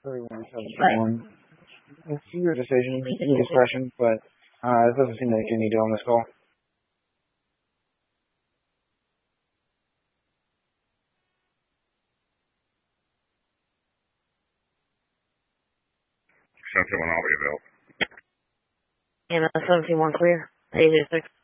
3171. It's your decision, your discretion, but it doesn't seem like you need to on this call. Central and I'll be available. And 17-1 clear. 886.